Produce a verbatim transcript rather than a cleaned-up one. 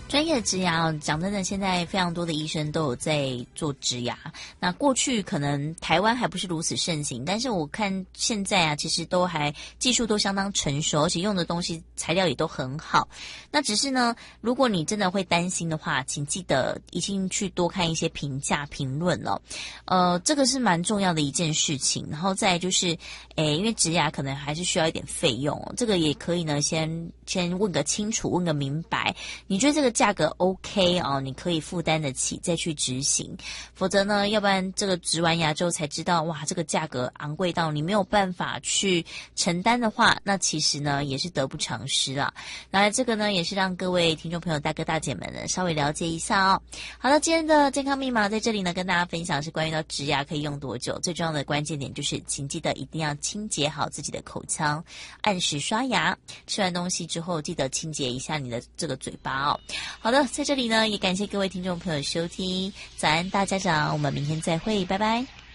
专业的植牙哦，讲真的，现在非常多的医生都有在做植牙。那过去可能台湾还不是如此盛行，但是我看现在啊，其实都还技术都相当成熟，而且用的东西材料也都很好。那只是呢，如果你真的会担心的话，请记得一定去多看一些评价评论哦。呃，这个是蛮重要的一件事情。然后再来就是，诶，因为植牙可能还是需要一点费用哦，这个也可以呢，先先问个清楚，问个明白。你觉得这个价格 OK 哦，你可以负担得起再去执行，否则呢，要不然这个植完牙之后才知道，哇，这个价格昂贵到你没有办法去承担的话，那其实呢也是得不偿失啦。那这个呢也是让各位听众朋友大哥大姐们呢稍微了解一下哦。好了，今天的健康密码在这里呢跟大家分享是关于到植牙可以用多久，最重要的关键点就是请记得一定要清洁好自己的口腔，按时刷牙，吃完东西之后记得清洁一下你的这个嘴巴哦。好的，在这里呢，也感谢各位听众朋友收听，早安大家长，我们明天再会，拜拜。